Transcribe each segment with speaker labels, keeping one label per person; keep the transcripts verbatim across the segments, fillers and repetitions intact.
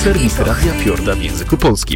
Speaker 1: Serwis Radia Fiorda w języku polskim.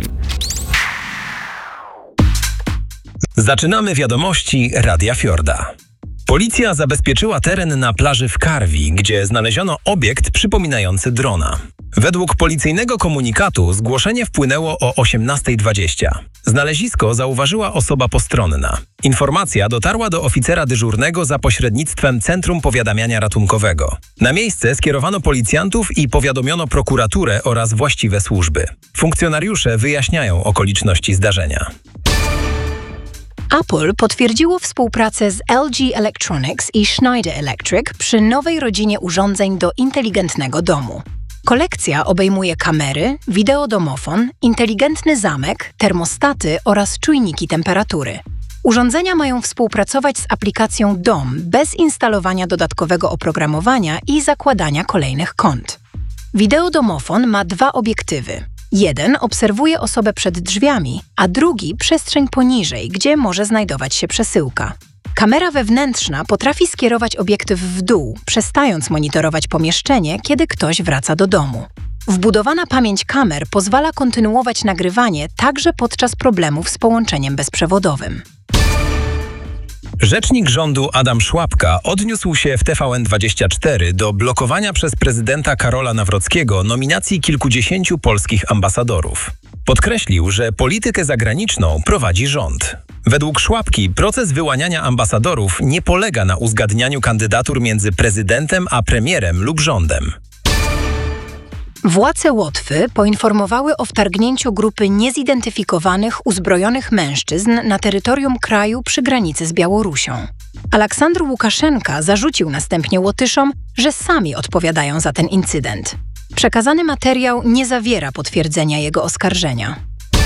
Speaker 2: Zaczynamy wiadomości Radia Fiorda. Policja zabezpieczyła teren na plaży w Karwi, gdzie znaleziono obiekt przypominający drona. Według policyjnego komunikatu zgłoszenie wpłynęło o osiemnasta dwadzieścia. Znalezisko zauważyła osoba postronna. Informacja dotarła do oficera dyżurnego za pośrednictwem Centrum Powiadamiania Ratunkowego. Na miejsce skierowano policjantów i powiadomiono prokuraturę oraz właściwe służby. Funkcjonariusze wyjaśniają okoliczności zdarzenia.
Speaker 3: Apple potwierdziło współpracę z L G Electronics i Schneider Electric przy nowej rodzinie urządzeń do inteligentnego domu. Kolekcja obejmuje kamery, wideodomofon, inteligentny zamek, termostaty oraz czujniki temperatury. Urządzenia mają współpracować z aplikacją Dom bez instalowania dodatkowego oprogramowania i zakładania kolejnych kont. Wideodomofon ma dwa obiektywy. Jeden obserwuje osobę przed drzwiami, a drugi przestrzeń poniżej, gdzie może znajdować się przesyłka. Kamera wewnętrzna potrafi skierować obiektyw w dół, przestając monitorować pomieszczenie, kiedy ktoś wraca do domu. Wbudowana pamięć kamer pozwala kontynuować nagrywanie także podczas problemów z połączeniem bezprzewodowym.
Speaker 2: Rzecznik rządu Adam Szłapka odniósł się w T V N dwadzieścia cztery do blokowania przez prezydenta Karola Nawrockiego nominacji kilkudziesięciu polskich ambasadorów. Podkreślił, że politykę zagraniczną prowadzi rząd. Według Szłapki proces wyłaniania ambasadorów nie polega na uzgadnianiu kandydatur między prezydentem a premierem lub rządem.
Speaker 3: Władze Łotwy poinformowały o wtargnięciu grupy niezidentyfikowanych uzbrojonych mężczyzn na terytorium kraju przy granicy z Białorusią. Aleksandr Łukaszenka zarzucił następnie Łotyszom, że sami odpowiadają za ten incydent. Przekazany materiał nie zawiera potwierdzenia jego oskarżenia.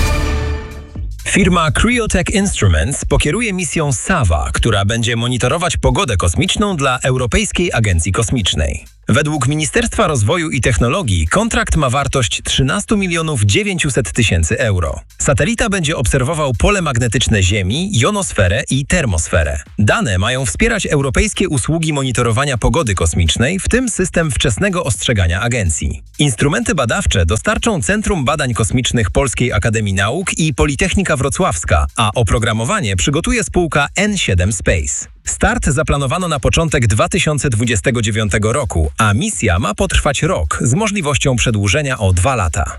Speaker 2: Firma Creotech Instruments pokieruje misją SAVA, która będzie monitorować pogodę kosmiczną dla Europejskiej Agencji Kosmicznej. Według Ministerstwa Rozwoju i Technologii kontrakt ma wartość trzynaście milionów dziewięćset tysięcy euro. Satelita będzie obserwował pole magnetyczne Ziemi, jonosferę i termosferę. Dane mają wspierać europejskie usługi monitorowania pogody kosmicznej, w tym system wczesnego ostrzegania agencji. Instrumenty badawcze dostarczą Centrum Badań Kosmicznych Polskiej Akademii Nauk i Politechnika Wrocławska, a oprogramowanie przygotuje spółka N siedem Space. Start zaplanowano na początek dwa tysiące dwudziestego dziewiątego roku, a misja ma potrwać rok z możliwością przedłużenia o dwa lata.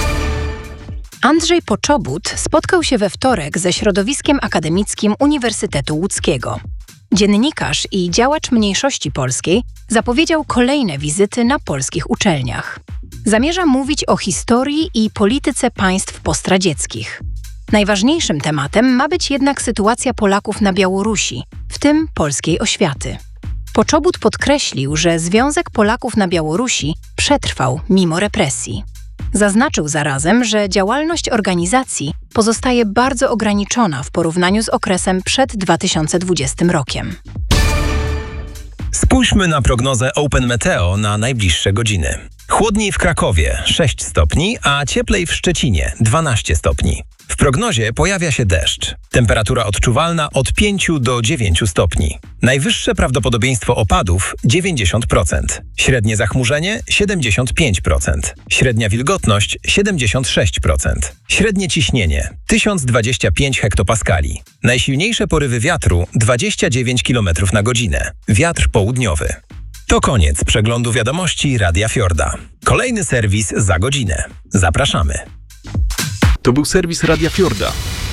Speaker 3: Andrzej Poczobut spotkał się we wtorek ze środowiskiem akademickim Uniwersytetu Łódzkiego. Dziennikarz i działacz mniejszości polskiej zapowiedział kolejne wizyty na polskich uczelniach. Zamierza mówić o historii i polityce państw postradzieckich. Najważniejszym tematem ma być jednak sytuacja Polaków na Białorusi, w tym polskiej oświaty. Poczobut podkreślił, że Związek Polaków na Białorusi przetrwał mimo represji. Zaznaczył zarazem, że działalność organizacji pozostaje bardzo ograniczona w porównaniu z okresem przed dwa tysiące dwudziestym rokiem.
Speaker 2: Spójrzmy na prognozę Open Meteo na najbliższe godziny. Chłodniej w Krakowie sześć stopni, a cieplej w Szczecinie dwanaście stopni. W prognozie pojawia się deszcz. Temperatura odczuwalna od pięciu do dziewięciu stopni. Najwyższe prawdopodobieństwo opadów dziewięćdziesiąt procent. Średnie zachmurzenie siedemdziesiąt pięć procent. Średnia wilgotność siedemdziesiąt sześć procent. Średnie ciśnienie tysiąc dwadzieścia pięć hektopaskali. Najsilniejsze porywy wiatru dwadzieścia dziewięć kilometrów na godzinę. Wiatr południowy. To koniec przeglądu wiadomości Radia Fiorda. Kolejny serwis za godzinę. Zapraszamy.
Speaker 1: To był serwis Radia Fiorda.